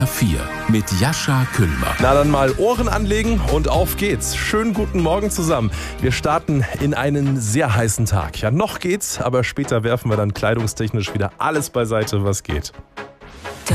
4 mit Jascha Küllmer. Na dann mal Ohren anlegen und auf geht's. Schönen guten Morgen zusammen. Wir starten in einen sehr heißen Tag. Ja, noch geht's, aber später werfen wir dann kleidungstechnisch wieder alles beiseite, was geht.